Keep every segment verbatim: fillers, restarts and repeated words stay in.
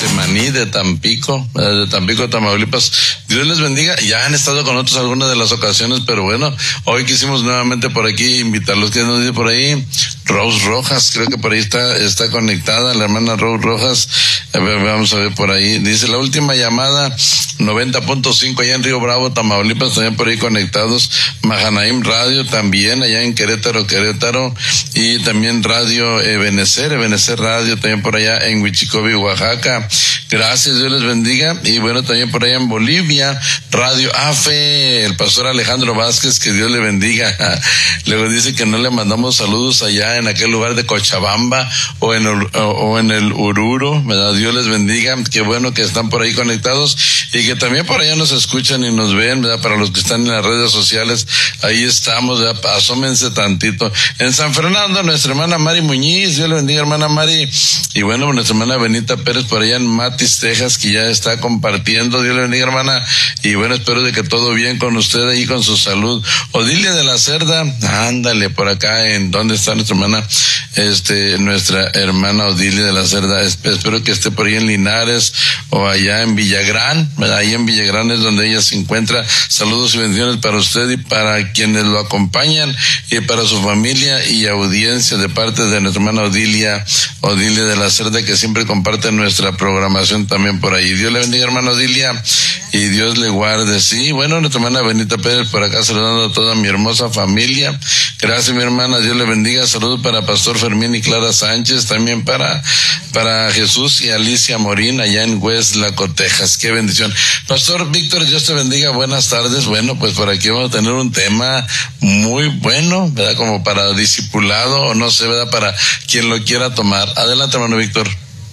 Getsemaní de Tampico, de Tampico, Tamaulipas. Dios les bendiga. Ya han estado con nosotros algunas de las ocasiones, pero bueno, hoy quisimos nuevamente por aquí invitarlos. ¿Qué nos dice por ahí? Rose Rojas, creo que por ahí está, está conectada, la hermana Rose Rojas. A ver, vamos a ver por ahí. Dice la última llamada, noventa punto cinco allá en Río Bravo, Tamaulipas, también por ahí conectados. Mahanaim Radio también allá en Querétaro, Querétaro, y también Radio Ebenecer, Ebenecer Radio también por allá en Huichicobi, Oaxaca. Gracias, Dios les bendiga. Y bueno, también por allá en Bolivia, Radio AFE, el pastor Alejandro Vázquez, que Dios le bendiga. Luego dice que no le mandamos saludos allá en aquel lugar de Cochabamba o en el, o, o en el Oruro, ¿verdad? Dios les bendiga. Qué bueno que están por ahí conectados y que también por allá nos escuchan y nos ven, ¿verdad? Para los que están en las redes sociales, ahí estamos, ¿verdad? Asómense tantito. En San Fernando, nuestra hermana Mari Muñiz, Dios le bendiga, hermana Mari. Y bueno, nuestra hermana Benita Pérez por allá en Matis, Texas, que ya está compartiendo. Dios le bendiga, hermana. Y bueno, espero de que todo bien con usted ahí, con su salud. Odilia de la Cerda, ándale, por acá, en donde está nuestra hermana, este, nuestra hermana Odilia de la Cerda. Espero que esté por ahí en Linares o allá en Villagrán, ¿verdad? Ahí en Villagrán es donde ella se encuentra. Saludos y bendiciones para usted y para quienes lo acompañan y para su familia y audiencia de parte de nuestra hermana Odilia, Odilia de la Cerda, que siempre comparte nuestra programación también por ahí. Dios le bendiga, hermana Odilia, y Dios le guarde. Sí, bueno, nuestra hermana Benita Pérez por acá saludando a toda mi hermosa familia. Gracias, mi hermana, Dios le bendiga. Saludos para Pastor Fermín y Clara Sánchez, también para, para Jesús y Alicia Morín allá en Hueslaco, Texas. Qué bendición. Pastor Víctor, Dios te bendiga, buenas tardes. Bueno, pues por aquí vamos a tener un tema muy bueno, ¿verdad? Como para discipulado, o no sé, ¿verdad? Para quien lo quiera tomar. Adelante, hermano Víctor.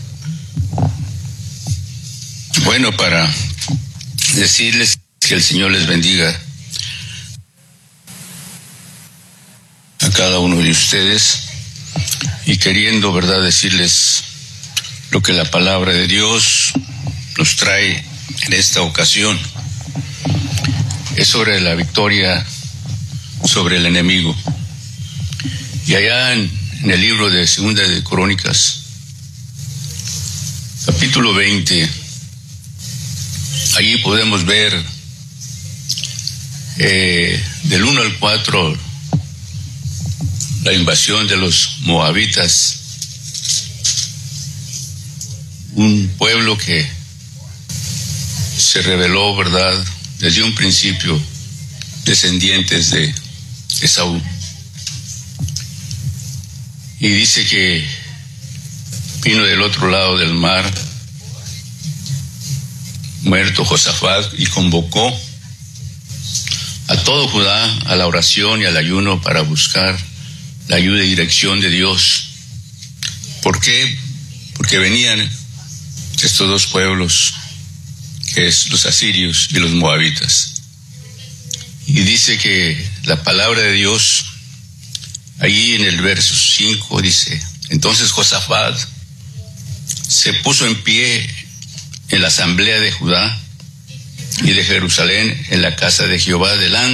Bueno, para decirles que el Señor les bendiga a cada uno de ustedes, y queriendo, ¿verdad?, decirles lo que la palabra de Dios nos trae en esta ocasión. Es sobre la victoria sobre el enemigo. Y allá en, en el libro de Segunda de Crónicas, capítulo veinte, allí podemos ver eh, del uno al cuatro la invasión de los moabitas, un pueblo que se rebeló, ¿verdad?, desde un principio, descendientes de Esaú. Y dice que vino del otro lado del mar, muerto Josafat, y convocó a todo Judá a la oración y al ayuno para buscar la ayuda y dirección de Dios. ¿Por qué? Porque venían estos dos pueblos, que es los asirios y los moabitas. Y dice que la palabra de Dios, ahí en el verso cinco, dice: entonces Josafat se puso en pie en la asamblea de Judá y de Jerusalén, en la casa de Jehová, delante